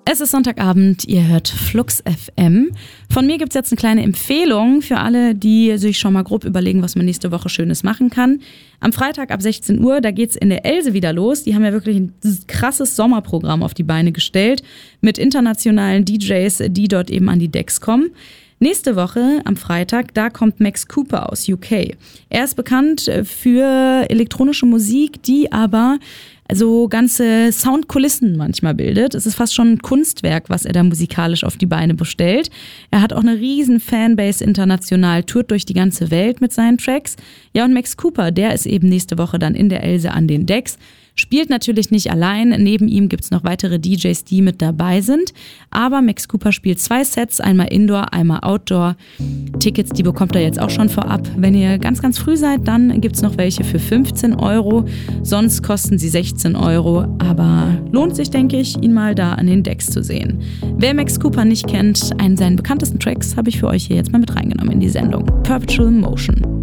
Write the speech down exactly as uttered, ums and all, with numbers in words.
Es ist Sonntagabend, ihr hört Flux F M. Von mir gibt's jetzt eine kleine Empfehlung für alle, die sich schon mal grob überlegen, was man nächste Woche Schönes machen kann. Am Freitag ab sechzehn Uhr, da geht's in der Else wieder los. Die haben ja wirklich ein krasses Sommerprogramm auf die Beine gestellt mit internationalen D Js, die dort eben an die Decks kommen. Nächste Woche am Freitag, da kommt Max Cooper aus U K. Er ist bekannt für elektronische Musik, die aber so ganze Soundkulissen manchmal bildet. Es ist fast schon ein Kunstwerk, was er da musikalisch auf die Beine bestellt. Er hat auch eine riesen Fanbase international, tourt durch die ganze Welt mit seinen Tracks. Ja, und Max Cooper, der ist eben nächste Woche dann in der Else an den Decks. Spielt natürlich nicht allein, neben ihm gibt's noch weitere D Js, die mit dabei sind. Aber Max Cooper spielt zwei Sets, einmal Indoor, einmal Outdoor. Tickets, die bekommt ihr jetzt auch schon vorab. Wenn ihr ganz, ganz früh seid, dann gibt's noch welche für fünfzehn Euro. Sonst kosten sie sechzehn Euro. Aber lohnt sich, denke ich, ihn mal da an den Decks zu sehen. Wer Max Cooper nicht kennt, einen seiner bekanntesten Tracks habe ich für euch hier jetzt mal mit reingenommen in die Sendung. Perpetual Motion.